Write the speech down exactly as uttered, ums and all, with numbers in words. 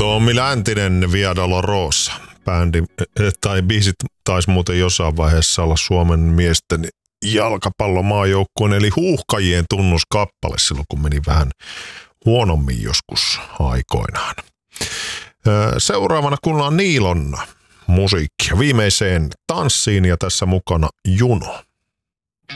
Tommi Läntinen, Via Dolorosa. Bändi, tai biisit taisi muuten jossain vaiheessa olla Suomen miesten jalkapallomaajoukkueen eli Huuhkajien tunnuskappale silloin, kun meni vähän huonommin joskus aikoinaan. Seuraavana kuullaan Niilon musiikkia viimeiseen tanssiin ja tässä mukana Juno.